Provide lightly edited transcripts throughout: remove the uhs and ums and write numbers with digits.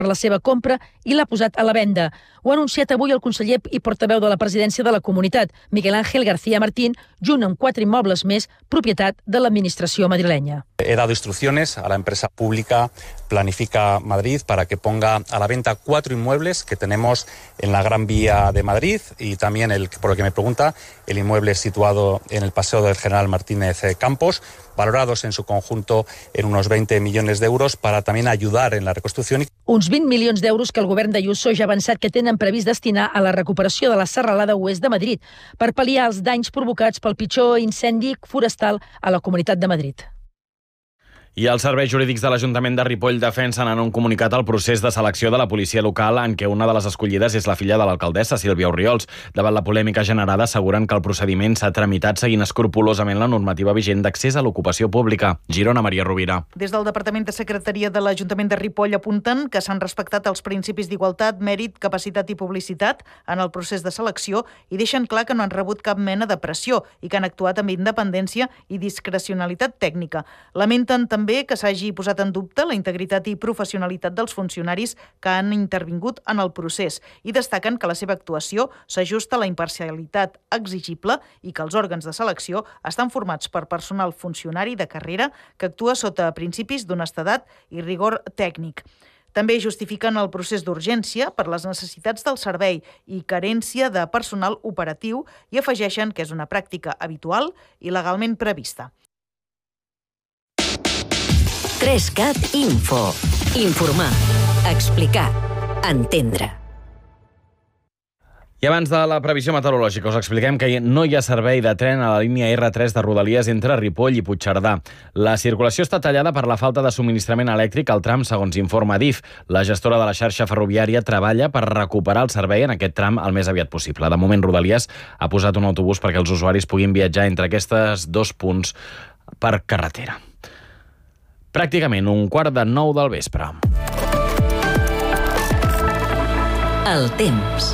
per la seva compra i l'ha posat a la venda. Ho ha anunciat avui el conseller i portaveu de la presidència de la comunitat, Miguel Ángel García Martín, junt amb 4 immobles més, propietat de l'administració madrilenya. He dado instrucciones a la empresa pública Planifica Madrid para que ponga a la venta 4 inmuebles que tenemos en la Gran Vía de Madrid y también, por lo que me pregunta, el inmueble situado en el Paseo del General Martínez Campos, valorados en su conjunto en unos 20 millones de euros para también ayudar en la reconstrucción. Uns 20 milions d'euros que el govern d'Ayuso ja ha avançat que tenen previst destinar a la recuperació de la serralada oest de Madrid per pal·liar els danys provocats pel pitjor incendi forestal a la Comunitat de Madrid. I els serveis jurídics de l'Ajuntament de Ripoll defensen en un comunicat el procés de selecció de la policia local en què una de les escollides és la filla de l'alcaldessa, Sílvia Orriols. Davant la polèmica generada, asseguren que el procediment s'ha tramitat seguint escrupolosament la normativa vigent d'accés a l'ocupació pública. Girona, Maria Rovira. Des del Departament de Secretaria de l'Ajuntament de Ripoll apunten que s'han respectat els principis d'igualtat, mèrit, capacitat i publicitat en el procés de selecció i deixen clar que no han rebut cap mena de pressió i que han actuat amb independència i discrecionalitat tècnica. Lamenten també que s'hagi posat en dubte la integritat i professionalitat dels funcionaris que han intervingut en el procés i destaquen que la seva actuació s'ajusta a la imparcialitat exigible i que els òrgans de selecció estan formats per personal funcionari de carrera que actua sota principis d'honestedat i rigor tècnic. També justifiquen el procés d'urgència per les necessitats del servei i carència de personal operatiu i afegeixen que és una pràctica habitual i legalment prevista. 3CAT Info. Informar, explicar, entendre. I abans de la previsió meteorològica us expliquem que no hi ha servei de tren a la línia R3 de Rodalies entre Ripoll i Puigcerdà. La circulació està tallada per la falta de subministrament elèctric al tram, segons informa Adif. La gestora de la xarxa ferroviària treballa per recuperar el servei en aquest tram el més aviat possible. De moment, Rodalies ha posat un autobús perquè els usuaris puguin viatjar entre aquests 2 punts per carretera. Pràcticament 8:45 del vespre. El temps.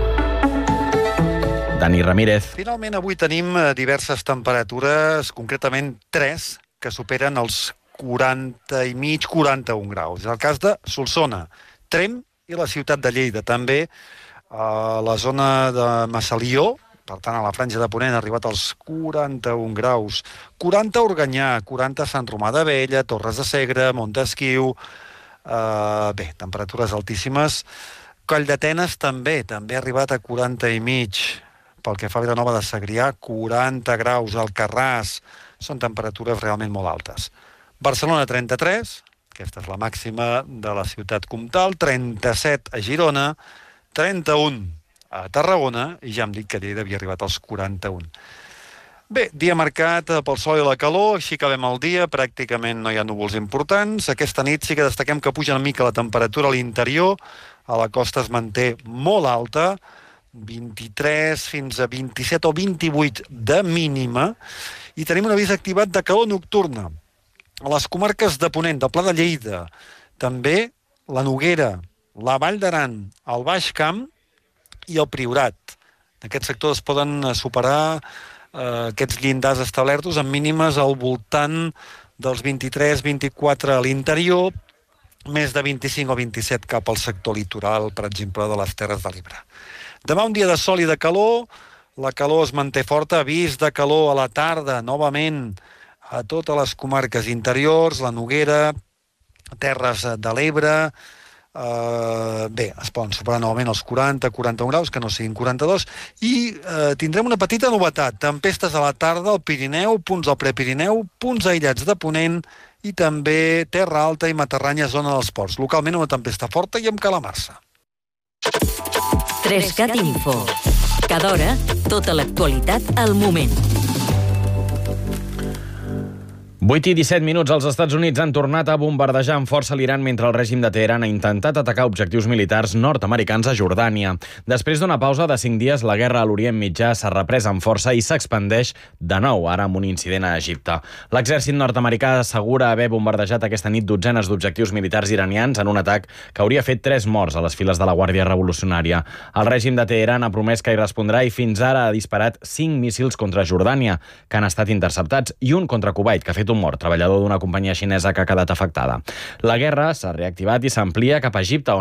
Dani Ramírez. Finalment, avui tenim diverses temperatures, concretament 3, que superen els 40,5-41 graus. És el cas de Solsona, Tremp i la ciutat de Lleida. També a la zona de Massalió, per tant, a la franja de Ponent ha arribat als 41 graus. 40 a Organyà, 40 a Sant Romà de Vella, Torres de Segre, Montesquiu. Bé, temperatures altíssimes. Colldetenes també ha arribat a 40,5. Pel que fa a Vilanova de Segrià, 40 graus. Alcarràs, són temperatures realment molt altes. Barcelona, 33, aquesta és la màxima de la ciutat comtal, 37 a Girona, 31 a Tarragona, i ja hem dit que Lleida havia arribat als 41. Bé, dia marcat pel sol i la calor, així acabem el dia, pràcticament no hi ha núvols importants. Aquesta nit sí que destaquem que puja una mica la temperatura a l'interior, a la costa es manté molt alta, 23 fins a 27 o 28 de mínima, i tenim un avís activat de calor nocturna. A les comarques de Ponent, del Pla de Lleida, també la Noguera, la Vall d'Aran, el Baix Camp i el Priorat. En aquest sector es poden superar aquests llindars establertos amb mínimes al voltant dels 23-24 a l'interior, més de 25 o 27 cap al sector litoral, per exemple, de les Terres de l'Ebre. Demà un dia de sol i de calor, la calor es manté forta, avís de calor a la tarda, novament, a totes les comarques interiors, la Noguera, Terres de l'Ebre. Bé, es poden superar novament els 40-41 graus, que no siguin 42, i tindrem una petita novetat: tempestes a la tarda al Pirineu, punts al Prepirineu, punts aïllats de Ponent i també Terra Alta i Matarranya, zona dels ports. Localment una tempesta forta i amb calamarsa. 3CAT Info. Cada hora, tota l'actualitat al moment. 8 i 17 minuts. Els Estats Units han tornat a bombardejar amb força l'Iran mentre el règim de Teheran ha intentat atacar objectius militars nord-americans a Jordània. Després d'una pausa de 5 dies, la guerra a l'Orient Mitjà s'ha reprès amb força i s'expandeix de nou, ara amb un incident a Egipte. L'exèrcit nord-americà assegura haver bombardejat aquesta nit dotzenes d'objectius militars iranians en un atac que hauria fet 3 morts a les files de la Guàrdia Revolucionària. El règim de Teheran ha promès que hi respondrà i fins ara ha disparat 5 míssils contra Jordània, que han estat interceptats, i un contra Kuwait, que ha fet un mort, treballador d'una companyia xinesa que ha quedat afectada. La guerra s'ha reactivat i s'amplia cap a Egipte,